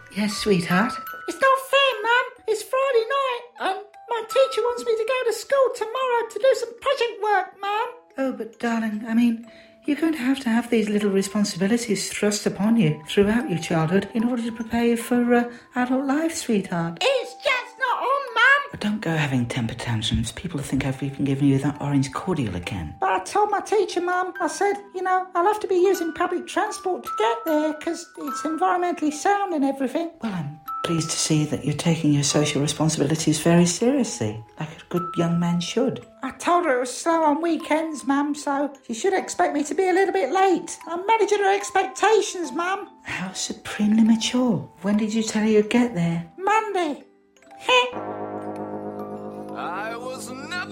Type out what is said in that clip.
Yes, sweetheart? It's not fair, Mum. It's Friday night and my teacher wants me to go to school tomorrow to do some project work, Mum. Oh, but darling, I mean, you're going to have these little responsibilities thrust upon you throughout your childhood in order to prepare you for adult life, sweetheart. It's just not on, Mum. But don't go having temper tantrums. People think I've even given you that orange cordial again. But I told my teacher, Mum, I said, I'll have to be using public transport to get there because it's environmentally sound and everything. Well, I'm pleased to see that you're taking your social responsibilities very seriously, like a good young man should. I told her it was slow on weekends, Mum, so she should expect me to be a little bit late. I'm managing her expectations, Mum. How supremely mature. When did you tell her you'd get there? Monday. I was never